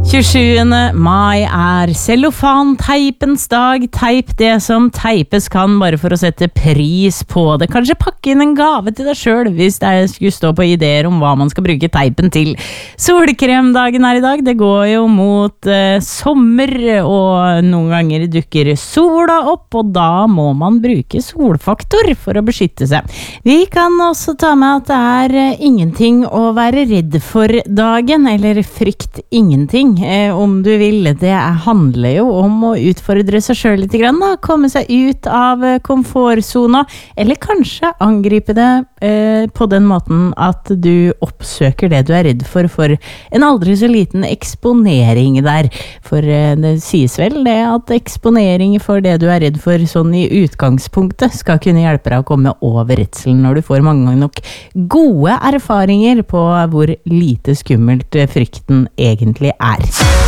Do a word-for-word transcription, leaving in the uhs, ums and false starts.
tjuesjuende mai er cellofanteipens dag. Teip det som teipes kan, bare for å sette pris på det. Kanskje pakke inn en gave til deg selv, hvis det skulle stå på ideer om hva man skal bruke teipen til. Solkremdagen er i dag. Det går jo mot eh, sommer, og noen ganger dukker sola opp, og da må man bruke solfaktor for å beskytte seg. Vi kan også ta med at det er eh, ingenting å være redd for dagen, eller frykt ingenting. Eh, om du vil, det handler jo om å utfordre seg selv litt grann, da. Komme seg ut av komfortzona, eller kanskje angripe det eh, på den måten at du oppsøker det du er redd for, for en aldri så liten eksponering der. For eh, det sies vel det at eksponering for det du er redd for sånn i utgangspunktet skal kunne hjelpe deg å komme over redselen når du får mange nok gode erfaringer på hvor lite skummelt frykten egentlig er.